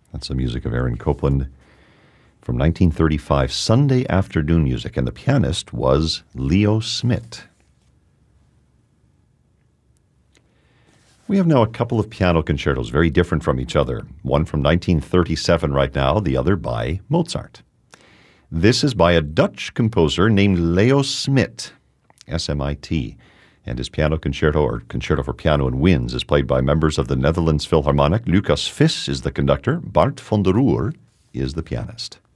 That's the music of Aaron Copland from 1935, Sunday afternoon music, and the pianist was Leo Smit. We have now a couple of piano concertos, very different from each other. One from 1937 right now, the other by Mozart. This is by a Dutch composer named Leo Smit, S-M-I-T, and his piano concerto, or Concerto for Piano and Winds, is played by members of the Netherlands Philharmonic. Lucas Vis is the conductor. Bart van der Roer is the pianist.